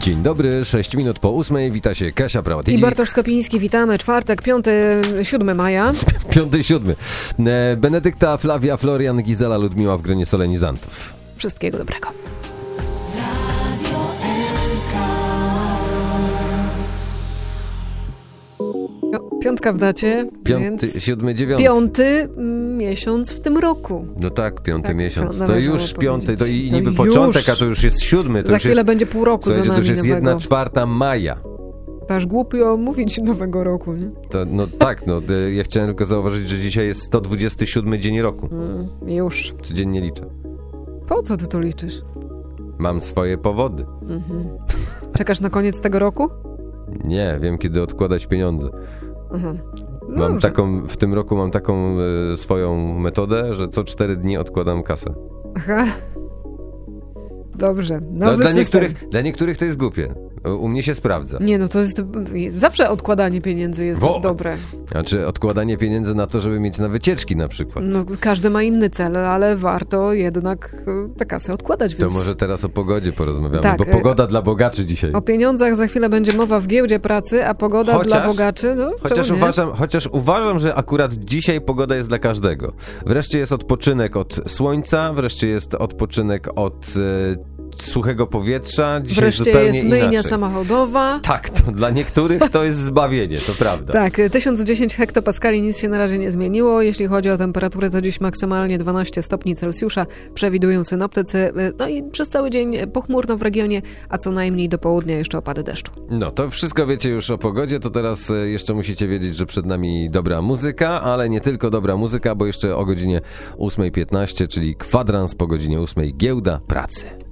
Dzień dobry, 6 minut po 8, wita się Kasia Prałat. I Bartosz Skopiński, witamy. Czwartek, 7 maja. 5-7. Benedykta, Flavia, Florian, Gizela, Ludmiła w gronie solenizantów. Wszystkiego dobrego. Piątka w dacie. 5, 7, 9. 5 miesiąc w tym roku. No tak, 5 tak, miesiąc. To już 5, to i niby już. początek, a to już jest 7. To za już chwilę jest, będzie pół roku za nami to już jest nowego. 1/4 maja. Aż głupio mówić nowego roku, nie? To, no tak, ja chciałem tylko zauważyć, że dzisiaj jest 127 dzień roku. Już. Codziennie liczę. Po co ty to liczysz? Mam swoje powody. Czekasz na koniec tego roku? Nie, wiem kiedy odkładać pieniądze. Aha. No Mam dobrze. w tym roku mam taką swoją metodę, że co 4 dni odkładam kasę. Aha. Dobrze. Nowy system. Dla niektórych to jest głupie. U mnie się sprawdza. Nie, no to jest... Zawsze odkładanie pieniędzy jest dobre. Znaczy odkładanie pieniędzy na to, żeby mieć na wycieczki na przykład. No każdy ma inny cel, ale warto jednak tę kasę odkładać. Więc... To może teraz o pogodzie porozmawiamy, tak, bo pogoda dla bogaczy dzisiaj. O pieniądzach za chwilę będzie mowa w giełdzie pracy, a pogoda dla bogaczy, no chociaż uważam, że akurat dzisiaj pogoda jest dla każdego. Wreszcie jest odpoczynek od słońca, wreszcie jest odpoczynek od suchego powietrza. Dzisiaj wreszcie zupełnie jest myjnia inaczej. samochodowa. Tak, to dla niektórych to jest zbawienie, to prawda. Tak, 1010 hektopaskali, nic się na razie nie zmieniło. Jeśli chodzi o temperaturę, to dziś maksymalnie 12 stopni Celsjusza, przewidują synoptycy. No i przez cały dzień pochmurno w regionie, a co najmniej do południa jeszcze opady deszczu. No, to wszystko wiecie już o pogodzie, to teraz jeszcze musicie wiedzieć, że przed nami dobra muzyka, ale nie tylko dobra muzyka, bo jeszcze o godzinie 8:15, czyli kwadrans po godzinie 8, giełda pracy.